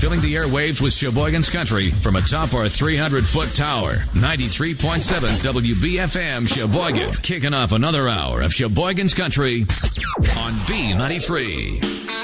filling the airwaves with Sheboygan's Country from atop our 300-foot tower. 93.7 WBFM Sheboygan. Kicking off another hour of Sheboygan's Country on B93.